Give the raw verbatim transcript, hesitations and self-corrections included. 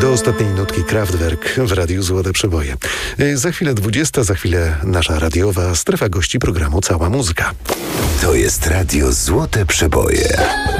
Do ostatniej nutki Kraftwerk w Radiu Złote Przeboje. Za chwilę dwudziesta, za chwilę nasza radiowa strefa gości programu Cała Muzyka. To jest Radio Złote Przeboje.